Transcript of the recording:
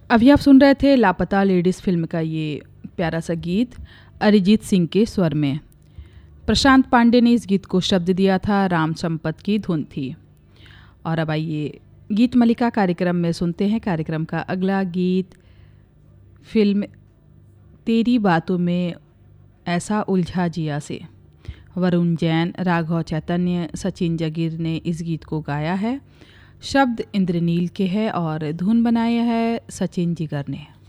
अभी आप सुन रहे थे लापता लेडीज़ फिल्म का ये प्यारा सा गीत अरिजीत सिंह के स्वर में। प्रशांत पांडे ने इस गीत को शब्द दिया था, राम संपत की धुन थी। और अब आइए गीत मलिका कार्यक्रम में सुनते हैं कार्यक्रम का अगला गीत फिल्म तेरी बातों में ऐसा उलझा जिया से। वरुण जैन, राघव चैतन्य, सचिन जगीर ने इस गीत को गाया है। शब्द इंद्रनील के है और धुन बनाया है सचिन जिगर ने।